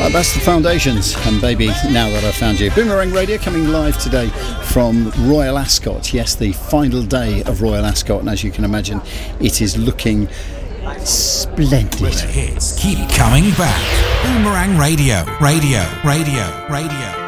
That's the Foundations and Baby Now That I've Found You. Boomerang Radio coming live today from Royal Ascot. Yes, the final day of Royal Ascot, and as you can imagine, it is looking splendid. Where the hits keep coming back. Boomerang Radio, radio, radio, radio.